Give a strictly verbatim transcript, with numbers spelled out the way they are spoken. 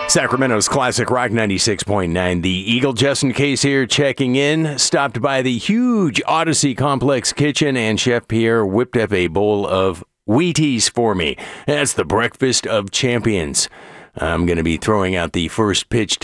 Sacramento's Classic Rock ninety-six point nine. The Eagle, Justin Case here, checking in. Stopped by the huge Odyssey Complex kitchen, and Chef Pierre whipped up a bowl of Wheaties for me. That's the breakfast of champions. I'm going to be throwing out the first pitch